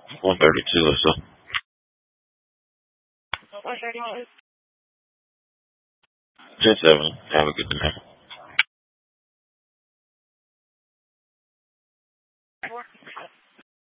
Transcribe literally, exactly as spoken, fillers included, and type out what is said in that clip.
one thirty-two or so. ten seven. Have a good day, man.